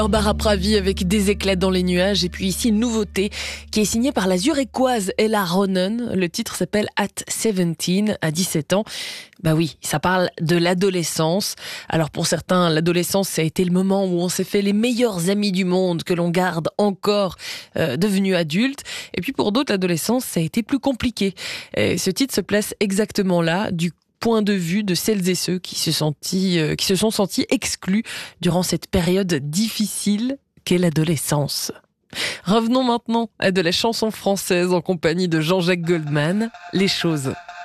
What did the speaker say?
Barbara Pravi avec des éclats dans les nuages. Et puis ici, une nouveauté qui est signée par la Zurichoise Ella Ronen. Le titre s'appelle At 17, à 17 ans. Bah oui, ça parle de l'adolescence. Alors pour certains, l'adolescence, ça a été le moment où on s'est fait les meilleurs amis du monde, que l'on garde encore devenus adultes. Et puis pour d'autres, l'adolescence, ça a été plus compliqué. Et ce titre se place exactement là, du point de vue de celles et ceux qui se sont sentis exclus durant cette période difficile qu'est l'adolescence. Revenons maintenant à de la chanson française en compagnie de Jean-Jacques Goldman, Les choses.